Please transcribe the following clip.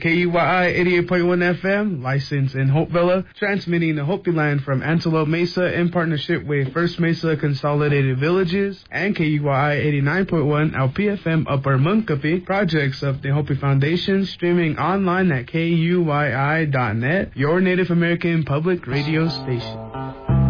KUYI 88.1 FM, licensed in Hopevilla, transmitting the Hopi Land from Antelope Mesa in partnership with First Mesa Consolidated Villages and KUYI 89.1 LPFM Upper Munkapi, projects of the Hopi Foundation, streaming online at KUYI.net, your Native American public radio station.